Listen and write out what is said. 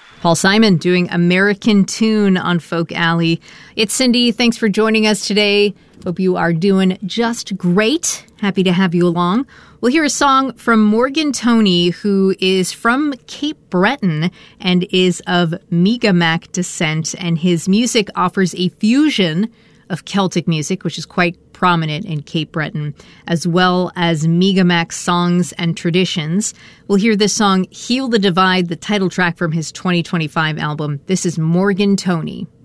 Paul Simon doing American Tune on Folk Alley. It's Cindy. Thanks for joining us today. Hope you are doing just great. Happy to have you along. We'll hear a song from Morgan Toney, who is from Cape Breton and is of Mi'kmaq descent. And his music offers a fusion of Celtic music, which is quite prominent in Cape Breton, as well as Mi'kmaq songs and traditions. We'll hear this song, Heal the Divide, the title track from his 2025 album. This is Morgan Toney.